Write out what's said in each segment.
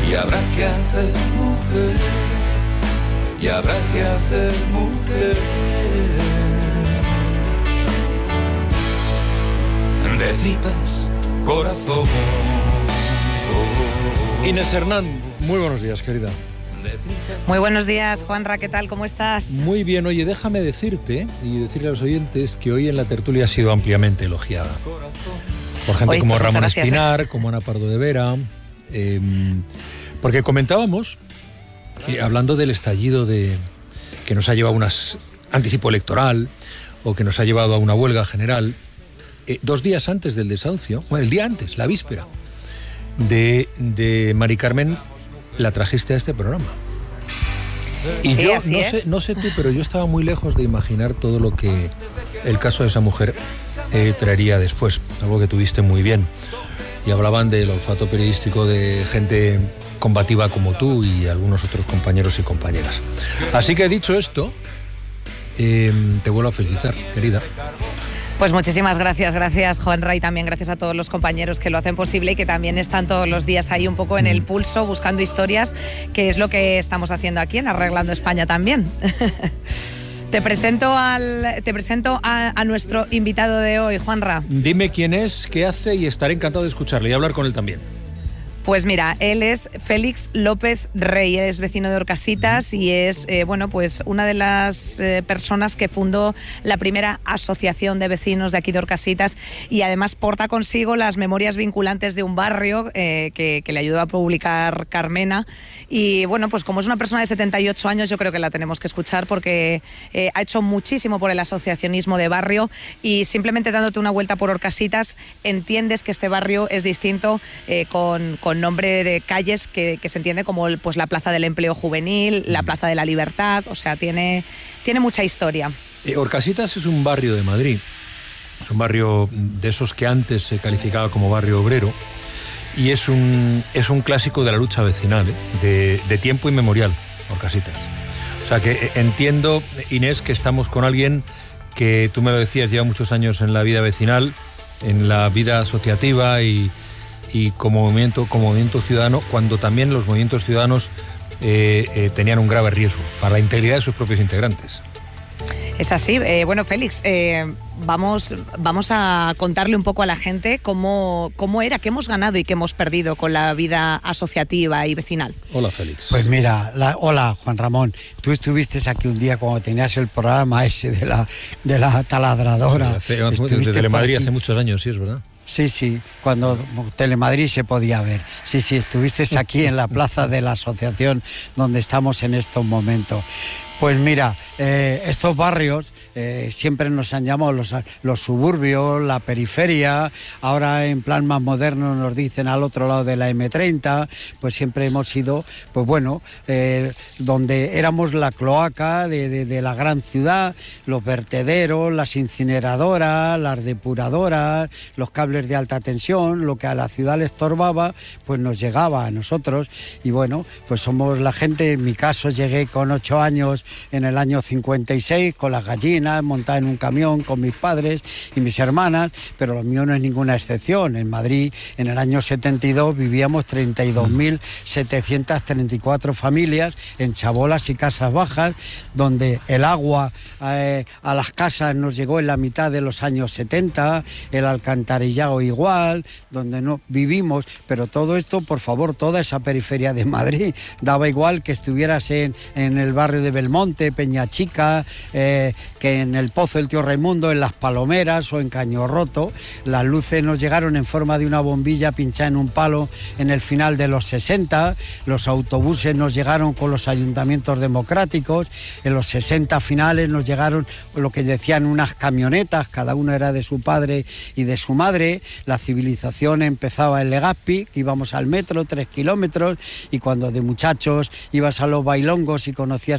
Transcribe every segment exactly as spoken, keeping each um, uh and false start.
Y habrá que hacer mujer, y habrá que hacer mujer. De tripas, corazón. Inés Hernán, muy buenos días, querida. Muy buenos días, Juanra, ¿qué tal? ¿Cómo estás? Muy bien, oye, déjame decirte y decirle a los oyentes que hoy en la tertulia ha sido ampliamente elogiada. Por gente Oye, como pues Ramón gracias. Espinar, como Ana Pardo de Vera, eh, porque comentábamos, eh, hablando del estallido de que nos ha llevado a un anticipo electoral o que nos ha llevado a una huelga general, eh, dos días antes del desahucio, bueno, el día antes, la víspera, de, de Mari Carmen, la trajiste a este programa. Y sí, yo, así no es. sé, no sé tú, pero yo estaba muy lejos de imaginar todo lo que el caso de esa mujer eh, traería después, algo que tuviste muy bien. Y hablaban del olfato periodístico de gente combativa como tú y algunos otros compañeros y compañeras. Así que dicho esto, eh, te vuelvo a felicitar, querida. Pues muchísimas gracias, gracias Juanra, y también gracias a todos los compañeros que lo hacen posible y que también están todos los días ahí un poco en el pulso, buscando historias, que es lo que estamos haciendo aquí en Arreglando España también. Te presento, al, te presento a, a nuestro invitado de hoy, Juanra. Dime quién es, qué hace y estaré encantado de escucharle y hablar con él también. Pues mira, él es Félix López Rey, él es vecino de Orcasitas y es, eh, bueno, pues una de las eh, personas que fundó la primera asociación de vecinos de aquí de Orcasitas, y además porta consigo las memorias vinculantes de un barrio eh, que, que le ayudó a publicar Carmena. Y bueno, pues como es una persona de setenta y ocho años, yo creo que la tenemos que escuchar porque eh, ha hecho muchísimo por el asociacionismo de barrio, y simplemente dándote una vuelta por Orcasitas entiendes que este barrio es distinto, eh, con, con nombre de calles que, que se entiende como pues la Plaza del Empleo Juvenil, la Plaza de la Libertad, o sea, tiene, tiene mucha historia. Eh, Orcasitas es un barrio de Madrid, es un barrio de esos que antes se calificaba como barrio obrero, y es un, es un clásico de la lucha vecinal, ¿eh? de, de tiempo inmemorial, Orcasitas. O sea que eh, entiendo, Inés, que estamos con alguien que, tú me lo decías, lleva muchos años en la vida vecinal, en la vida asociativa y y como movimiento, como movimiento ciudadano, cuando también los movimientos ciudadanos eh, eh, tenían un grave riesgo para la integridad de sus propios integrantes. Es así. Eh, bueno, Félix, eh, vamos, vamos a contarle un poco a la gente cómo, cómo era, qué hemos ganado y qué hemos perdido con la vida asociativa y vecinal. Hola, Félix. Pues mira, la, hola, Juan Ramón. Tú estuviste aquí un día cuando tenías el programa ese de la, de la taladradora. Hace, de Telemadrid hace muchos años, sí, es verdad. Sí, sí, cuando Telemadrid se podía ver. Sí, sí, estuviste aquí en la plaza de la asociación donde estamos en estos momentos. Pues mira, eh, estos barrios eh, siempre nos han llamado los, los suburbios, la periferia, ahora en plan más moderno nos dicen al otro lado de la eme treinta, pues siempre hemos sido, pues bueno, eh, donde éramos la cloaca de, de, de la gran ciudad, los vertederos, las incineradoras, las depuradoras, los cables de alta tensión, lo que a la ciudad le estorbaba, pues nos llegaba a nosotros, y bueno, pues somos la gente. En mi caso llegué con ocho años en el año cincuenta y seis con las gallinas, montada en un camión con mis padres y mis hermanas, pero lo mío no es ninguna excepción. En Madrid, en el año setenta y dos, vivíamos treinta y dos mil setecientas treinta y cuatro familias en chabolas y casas bajas, donde el agua eh, a las casas nos llegó en la mitad de los años setenta, el alcantarillado igual, donde no vivimos, pero todo esto, por favor, toda esa periferia de Madrid, daba igual que estuvieras en, en el barrio de Belmonte, Peñachica, eh, que en el Pozo del Tío Raimundo, en Las Palomeras o en Caño Roto. Las luces nos llegaron en forma de una bombilla pinchada en un palo en el final de los sesenta, los autobuses nos llegaron con los ayuntamientos democráticos, en los sesenta finales nos llegaron lo que decían unas camionetas, cada uno era de su padre y de su madre. La civilización empezaba en Legazpi, que íbamos al metro, tres kilómetros, y cuando de muchachos ibas a los bailongos y conocías a alguna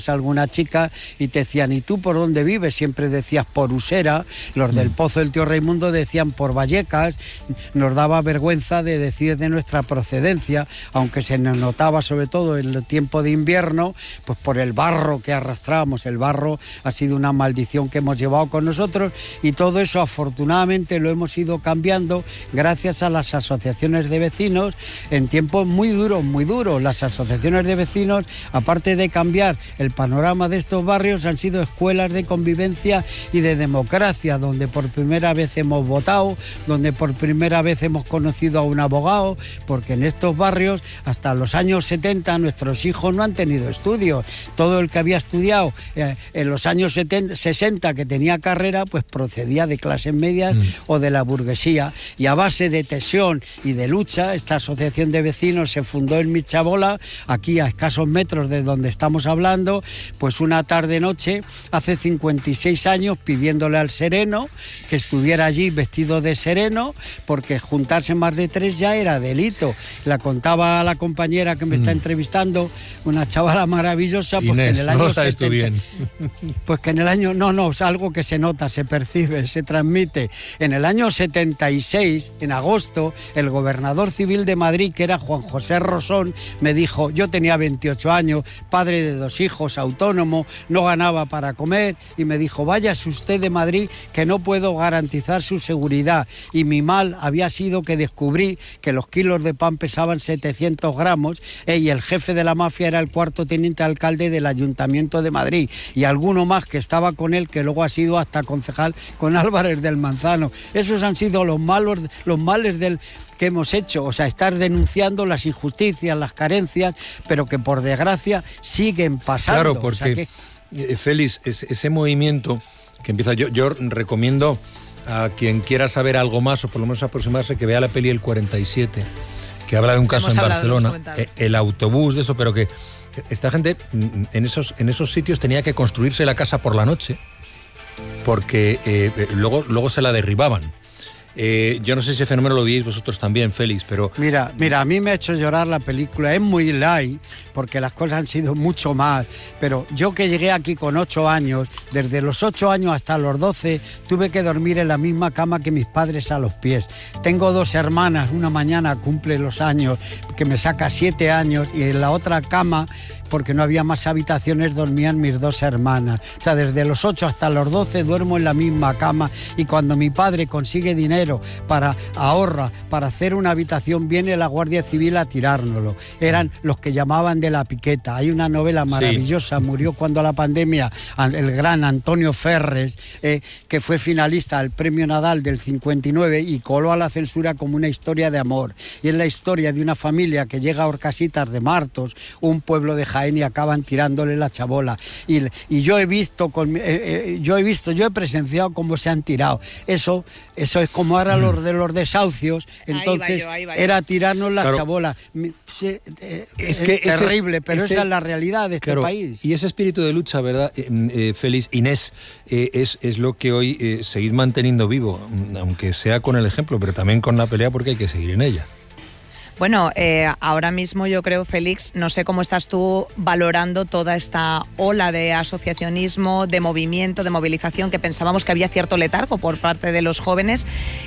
chica y te decían, ¿y tú por dónde vives? Siempre decías por Usera, los del Pozo del Tío Raimundo decían por Vallecas, nos daba vergüenza de decir de nuestra procedencia, aunque se nos notaba sobre todo en el tiempo de invierno, pues por el barro que arrastrábamos. El barro ha sido una maldición que hemos llevado con nosotros y todo eso afortunadamente lo hemos ido cambiando gracias a las asociaciones de vecinos en tiempos muy duros, muy duros. Las asociaciones de vecinos, aparte de cambiar el panorama de estos barrios, han sido escuelas de convivencia y de democracia, donde por primera vez hemos votado, donde por primera vez hemos conocido a un abogado, porque en estos barrios hasta los años setenta nuestros hijos no han tenido estudios. Todo el que había estudiado eh, en los años setenta, sesenta que tenía carrera, pues procedía de clases medias mm. o de la burguesía, y a base de tesón y de lucha esta asociación de vecinos se fundó en Michabola, aquí a escasos metros de donde estamos hablando, pues una tarde-noche hace cincuenta y seis años, pidiéndole al sereno que estuviera allí vestido de sereno, porque juntarse más de tres ya era delito. La contaba la compañera que me mm. está entrevistando, una chavala maravillosa, pues Inés, que en el año no sabes tú bien. Pues que en el año, no, no, es algo que se nota, se percibe, se transmite. En el año setenta y seis, en agosto, el gobernador civil de Madrid, que era Juan José Rosón, me dijo, yo tenía veintiocho años, padre de dos hijos, autónomo, no ganaba para comer, y me dijo, váyase usted de Madrid, que no puedo garantizar su seguridad. Y mi mal había sido que descubrí que los kilos de pan pesaban setecientos gramos, eh, y el jefe de la mafia era el cuarto teniente alcalde del Ayuntamiento de Madrid, y alguno más que estaba con él, que luego ha sido hasta concejal con Álvarez del Manzano. Esos han sido los malos, los males del que hemos hecho, o sea, estar denunciando las injusticias, las carencias, pero que por desgracia siguen pasando. Claro, porque, o sea, que... Félix, ese movimiento que empieza, yo, yo recomiendo a quien quiera saber algo más, o por lo menos aproximarse, que vea la peli El cuarenta y siete, que habla de un caso en Barcelona, el autobús de eso, pero que esta gente en esos, en esos sitios tenía que construirse la casa por la noche, porque eh, luego, luego se la derribaban. Eh, yo no sé si ese fenómeno lo veis vosotros también, Félix, pero... Mira, mira, a mí me ha hecho llorar la película, es muy light, porque las cosas han sido mucho más, pero yo que llegué aquí con ocho años, desde los ocho años hasta los doce, tuve que dormir en la misma cama que mis padres a los pies. Tengo dos hermanas, una mañana cumple los años, que me saca siete años, y en la otra cama, porque no había más habitaciones, dormían mis dos hermanas. O sea, desde los ocho hasta los doce duermo en la misma cama, y cuando mi padre consigue dinero para ahorra, para hacer una habitación, viene la Guardia Civil a tirárnoslo. Eran los que llamaban de la piqueta. Hay una novela maravillosa, sí. Murió cuando la pandemia, el gran Antonio Ferres, eh, que fue finalista al Premio Nadal del cincuenta y nueve y coló a la censura como una historia de amor. Y es la historia de una familia que llega a Orcasitas de Martos, un pueblo de Jaén, y acaban tirándole la chabola. Y, y yo he visto, con, eh, eh, yo he visto, yo he presenciado cómo se han tirado. Eso, eso es como ahora mm. los de los desahucios, entonces ahí va yo, ahí va yo. Era tirarnos la claro. chabola. Es, eh, es, es que terrible, ese, pero ese, esa es la realidad de este claro, país. Y ese espíritu de lucha, ¿verdad, eh, eh, Félix, Inés, eh, es, es lo que hoy eh, seguís manteniendo vivo, aunque sea con el ejemplo, pero también con la pelea, porque hay que seguir en ella. Bueno, eh, ahora mismo yo creo, Félix, no sé cómo estás tú valorando toda esta ola de asociacionismo, de movimiento, de movilización, que pensábamos que había cierto letargo por parte de los jóvenes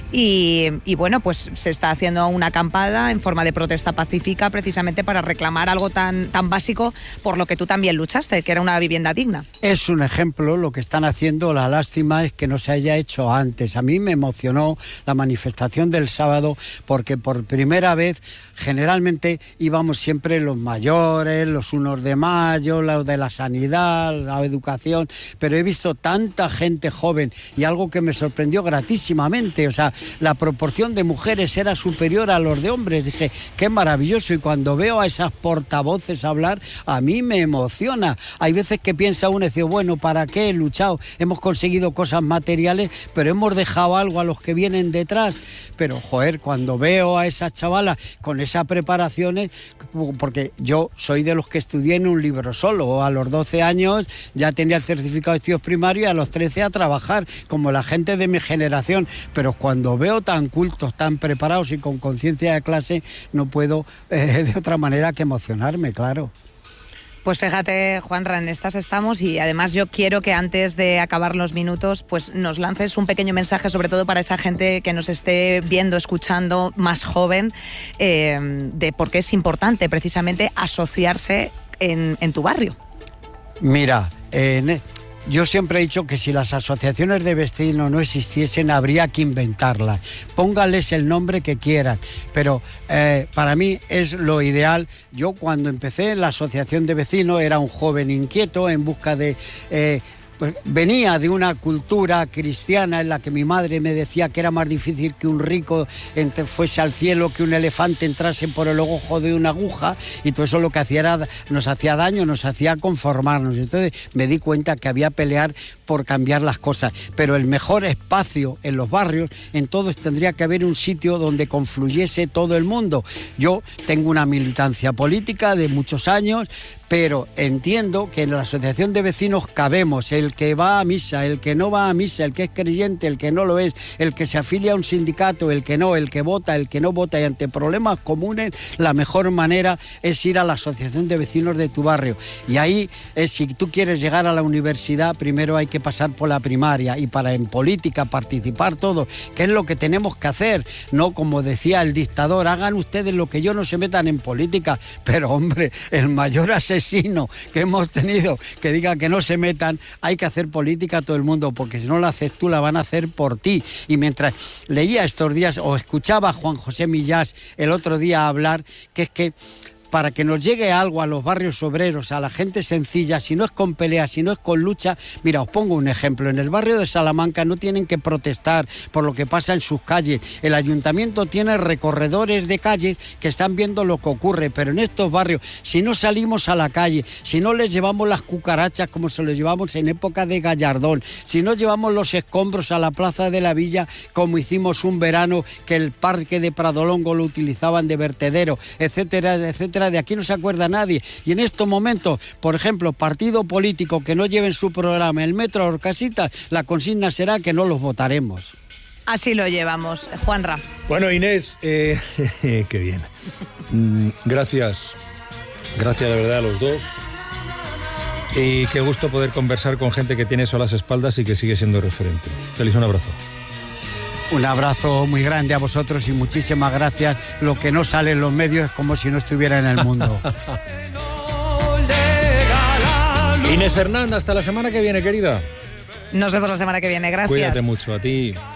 y, y bueno, pues se está haciendo una acampada en forma de protesta pacífica precisamente para reclamar algo tan, tan básico por lo que tú también luchaste, que era una vivienda digna. Es un ejemplo lo que están haciendo, la lástima es que no se haya hecho antes. A mí me emocionó la manifestación del sábado porque por primera vez generalmente íbamos siempre los mayores, los unos de mayo, los de la sanidad, la educación, pero he visto tanta gente joven y algo que me sorprendió gratísimamente, o sea, la proporción de mujeres era superior a los de hombres. Dije, qué maravilloso, y cuando veo a esas portavoces hablar, a mí me emociona. Hay veces que piensa uno y dice, bueno, ¿para qué he luchado? Hemos conseguido cosas materiales, pero hemos dejado algo a los que vienen detrás. Pero, joder, cuando veo a esas chavalas con esas preparaciones, porque yo soy de los que estudié en un libro solo, a los doce años ya tenía el certificado de estudios primarios y a los trece a trabajar, como la gente de mi generación, pero cuando veo tan cultos, tan preparados y con conciencia de clase, no puedo eh, de otra manera que emocionarme, claro. Pues fíjate, Juanra, en estas estamos y además yo quiero que antes de acabar los minutos pues nos lances un pequeño mensaje, sobre todo para esa gente que nos esté viendo, escuchando, más joven, eh, de por qué es importante precisamente asociarse en, en tu barrio. Mira, en... yo siempre he dicho que si las asociaciones de vecinos no existiesen, habría que inventarlas. Póngales el nombre que quieran, pero eh, para mí es lo ideal. Yo cuando empecé en la asociación de vecinos era un joven inquieto en busca de... Eh, pues venía de una cultura cristiana en la que mi madre me decía que era más difícil que un rico entre, fuese al cielo, que un elefante entrase por el ojo de una aguja, y todo eso lo que hacía era, nos hacía daño, nos hacía conformarnos. Entonces me di cuenta que había que pelear por cambiar las cosas, pero el mejor espacio en los barrios, en todos tendría que haber un sitio donde confluyese todo el mundo. Yo tengo una militancia política de muchos años, pero entiendo que en la asociación de vecinos cabemos el que va a misa, el que no va a misa, el que es creyente, el que no lo es, el que se afilia a un sindicato, el que no, el que vota, el que no vota, y ante problemas comunes la mejor manera es ir a la asociación de vecinos de tu barrio. Y ahí, eh, si tú quieres llegar a la universidad, primero hay que pasar por la primaria, y para en política participar todo, que es lo que tenemos que hacer, no como decía el dictador, hagan ustedes lo que yo, no se metan en política. Pero hombre, el mayor asesino que hemos tenido que diga que no se metan, hay que hacer política a todo el mundo, porque si no la haces tú, la van a hacer por ti. Y mientras leía estos días o escuchaba a Juan José Millás el otro día hablar, que es que para que nos llegue algo a los barrios obreros, a la gente sencilla, si no es con pelea, si no es con lucha. Mira, os pongo un ejemplo. En el barrio de Salamanca no tienen que protestar por lo que pasa en sus calles. El ayuntamiento tiene recorredores de calles que están viendo lo que ocurre, pero en estos barrios, si no salimos a la calle, si no les llevamos las cucarachas como se los llevamos en época de Gallardón, si no llevamos los escombros a la plaza de la Villa como hicimos un verano que el parque de Pradolongo lo utilizaban de vertedero, etcétera, etcétera, de aquí no se acuerda nadie. Y en estos momentos, por ejemplo, partido político que no lleve en su programa el metro a Orcasitas, la consigna será que no los votaremos. Así lo llevamos, Juanra. Bueno, Inés, eh, qué bien. Mm, gracias, gracias de verdad a los dos. Y qué gusto poder conversar con gente que tiene eso a las espaldas y que sigue siendo referente. Feliz, un abrazo. Un abrazo muy grande a vosotros y muchísimas gracias. Lo que no sale en los medios es como si no estuviera en el mundo. Inés Hernán, hasta la semana que viene, querida. Nos vemos la semana que viene, gracias. Cuídate mucho, a ti.